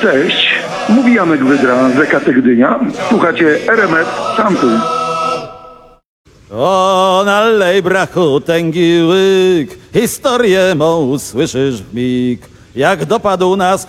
Cześć, mówi Janek Wydra z Ekaty Gdynia. Słuchacie RMF Sample. O, nalej brachu tęgi łyk, historię mą usłyszysz w mig. Jak dopadł nas